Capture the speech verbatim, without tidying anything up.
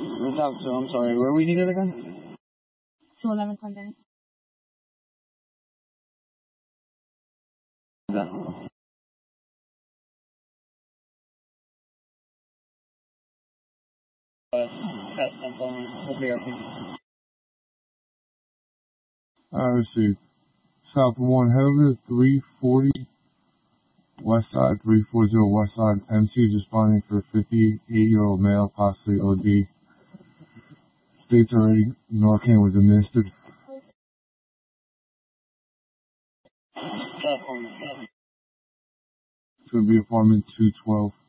Without, so I'm sorry, where we needed again? two eleven Clinton. No. Uh, I'm calling. Hopefully I can. I received South one Heather three forty West Side three forty West Side. M C is responding for a fifty-eight-year-old male, possibly O D. States already Narcan was administered. It's going to be apartment two twelve.